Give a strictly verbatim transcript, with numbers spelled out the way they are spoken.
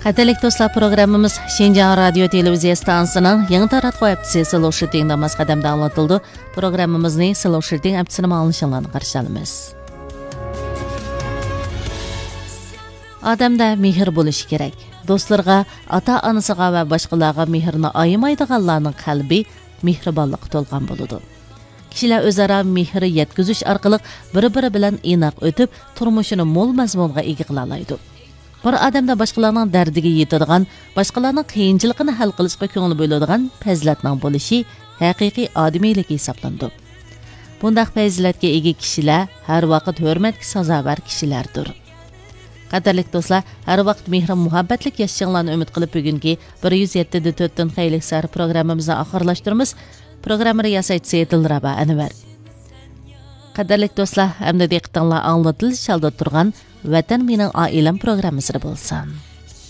Qadrlik do'stlar, programmamiz Şinjan Radio Televiziya stansiyasining yangi taratquv haftasi Slow Shooting namoz qadamda anlatildi. Programmamizni Slow Shooting haftasini ma'lumotlarni qarshi olamiz. Odamda mehr bo'lishi kerak. Do'stlarga, ota-onasiga va boshqalarga mehrni ayamaydiganlarning qalbi mehribonlikqa to'lgan bo'ladi. Kishilar o'zaro mehr yetkazish orqali bir-biri bilan inoq o'tib, turmushini mo'l mazmunga ega qila oladi. Bir odamda boshqalarning dardiga yetadigan, boshqalarning qiyinchiligini hal qilishga ko'ngil bo'ladigan fazilatning bo'lishi haqiqiy odamiylik hisoblanadi. Bundaq fazilatga ega kishilar har vaqt hurmatga sazovor kishilardir. Qadrlik do'stlar, har vaqt mehr muhabbatlik yashashinglarni umid qilib bugungi bir yuz yetti nuqta to'rt dan xeylik sar programmamizni oxirlashtiramiz. Programma riyosatchisi Dilraba Anvar. Qadrlik do'stlar, hamda diqqatinglar anglatilish chalda turgan Vatan mening oilam programmasi bo'lsin.